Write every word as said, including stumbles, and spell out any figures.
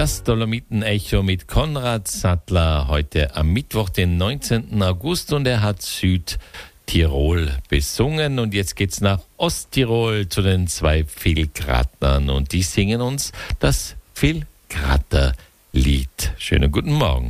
Das Dolomiten-Echo mit Konrad Sattler heute am Mittwoch, den neunzehnten August, und er hat Südtirol besungen. Und jetzt geht's nach Osttirol zu den zwei Filgratnern und die singen uns das Filgrater-Lied. Schönen guten Morgen.